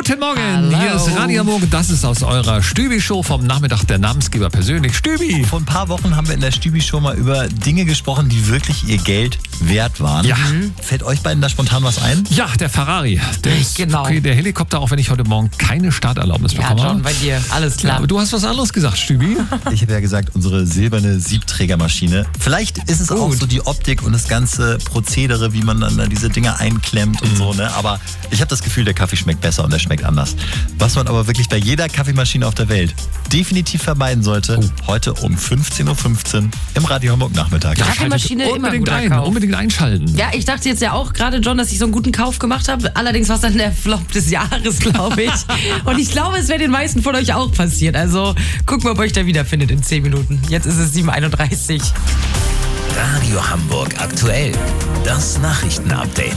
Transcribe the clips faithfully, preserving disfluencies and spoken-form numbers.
Guten Morgen, Hallo. Hier ist Radio Hamburg. Das ist aus eurer Stübi-Show vom Nachmittag der Namensgeber persönlich. Stübi. Vor ein paar Wochen haben wir in der Stübi-Show mal über Dinge gesprochen, die wirklich ihr Geld wert waren. Ja. Fällt euch beiden da spontan was ein? Ja, der Ferrari. Der ist Genau. okay, der Helikopter, auch wenn ich heute Morgen keine Starterlaubnis Ja, bekommen John, habe. bei dir, alles klar. Ja, du hast was anderes gesagt, Stübi. Ich habe ja gesagt, unsere silberne Siebträgermaschine. Vielleicht ist es auch Gut. so die Optik und das ganze Prozedere, wie man dann da diese Dinger einklemmt und so, ne? Aber ich habe das Gefühl, der Kaffee schmeckt besser und der schmeckt anders. Was man aber wirklich bei jeder Kaffeemaschine auf der Welt definitiv vermeiden sollte, heute um fünfzehn Uhr fünfzehn im Radio Hamburg Nachmittag. Ja. Kaffeemaschine immer unbedingt guter ein, Kauf. unbedingt einschalten. Ja, ich dachte jetzt ja auch gerade, John, dass ich so einen guten Kauf gemacht habe. Allerdings war es dann der Flop des Jahres, glaube ich. Und ich glaube, es wäre den meisten von euch auch passiert. Also gucken wir, ob ihr euch da wiederfindet in zehn Minuten. Jetzt ist es sieben Uhr einunddreißig. Radio Hamburg aktuell. Das Nachrichtenupdate.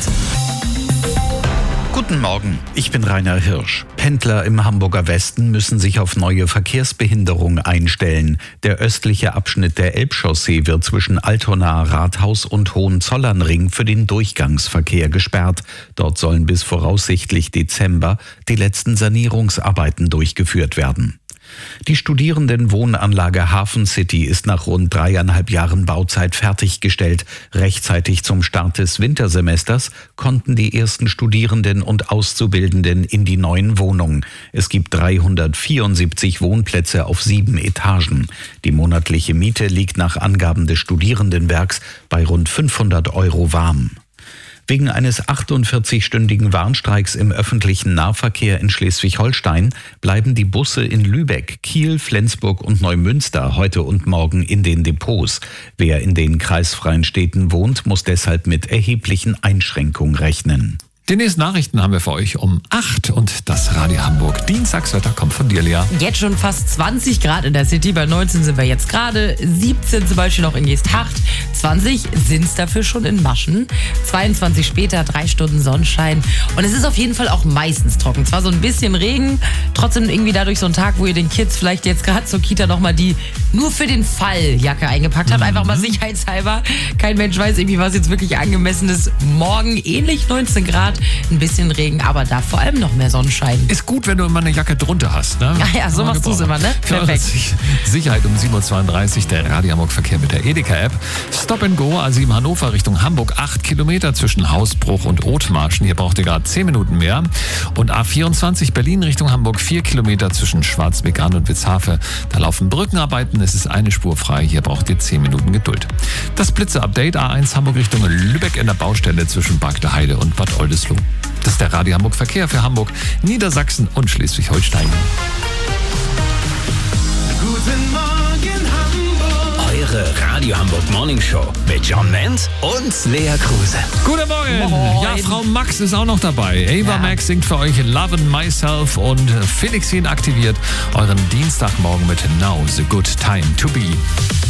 Guten Morgen, ich bin Rainer Hirsch. Pendler im Hamburger Westen müssen sich auf neue Verkehrsbehinderung einstellen. Der östliche Abschnitt der Elbchaussee wird zwischen Altona, Rathaus und Hohenzollernring für den Durchgangsverkehr gesperrt. Dort sollen bis voraussichtlich Dezember die letzten Sanierungsarbeiten durchgeführt werden. Die Studierendenwohnanlage Hafen City ist nach rund dreieinhalb Jahren Bauzeit fertiggestellt. Rechtzeitig zum Start des Wintersemesters konnten die ersten Studierenden und Auszubildenden in die neuen Wohnungen. Es gibt dreihundertvierundsiebzig Wohnplätze auf sieben Etagen. Die monatliche Miete liegt nach Angaben des Studierendenwerks bei rund fünfhundert Euro warm. Wegen eines achtundvierzigstündigen Warnstreiks im öffentlichen Nahverkehr in Schleswig-Holstein bleiben die Busse in Lübeck, Kiel, Flensburg und Neumünster heute und morgen in den Depots. Wer in den kreisfreien Städten wohnt, muss deshalb mit erheblichen Einschränkungen rechnen. Die nächsten Nachrichten haben wir für euch um acht und das Radio Hamburg Dienstagswetter kommt von dir, Lea. Jetzt schon fast zwanzig Grad in der City. Bei neunzehn sind wir jetzt gerade. siebzehn zum Beispiel noch in Geesthacht. zwanzig sind es dafür schon in Maschen. zweiundzwanzig später, drei Stunden Sonnenschein. Und es ist auf jeden Fall auch meistens trocken. Zwar so ein bisschen Regen, trotzdem irgendwie dadurch so ein Tag, wo ihr den Kids vielleicht jetzt gerade zur Kita nochmal die nur für den Fall Jacke eingepackt habt. Einfach mal sicherheitshalber. Kein Mensch weiß irgendwie, was jetzt wirklich angemessen ist. Morgen ähnlich neunzehn Grad. Ein bisschen Regen, aber da vor allem noch mehr Sonnenschein. Ist gut, wenn du immer eine Jacke drunter hast, ne? Ja, ja, so Kann man machst du es gebrauchen. immer, ne? Für eure Perfekt. Sich- Sicherheit um sieben Uhr zweiunddreißig der Radio Hamburg Verkehr mit der Edeka-App. Stop and Go, A sieben Hannover Richtung Hamburg, acht Kilometer zwischen Hausbruch und Othmarschen. Hier braucht ihr gerade zehn Minuten mehr. Und A vierundzwanzig Berlin Richtung Hamburg, vier Kilometer zwischen Schwarzweg an und Witzhafe. Da laufen Brückenarbeiten, es ist eine Spur frei. Hier braucht ihr zehn Minuten Geduld. Das Blitze-Update, A eins Hamburg Richtung Lübeck in der Baustelle zwischen Bargteheide und Bad Oldesloe. Das ist der Radio Hamburg Verkehr für Hamburg, Niedersachsen und Schleswig-Holstein. Guten Morgen Hamburg. Eure Radio Hamburg Morning Show mit John Menz und Lea Kruse. Guten Morgen. Moin. Ja, Frau Max ist auch noch dabei. Ava Ja. Max singt für euch Lovin' Myself und Felixin aktiviert euren Dienstagmorgen mit Now the Good Time to Be.